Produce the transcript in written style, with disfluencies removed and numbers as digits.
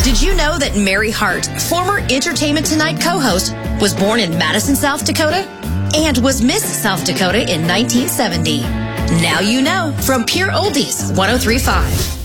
Did you know that Mary Hart, former Entertainment Tonight co-host, was born in Madison, South Dakota, and was Miss South Dakota in 1970? Now you know from Pure Oldies 103.5.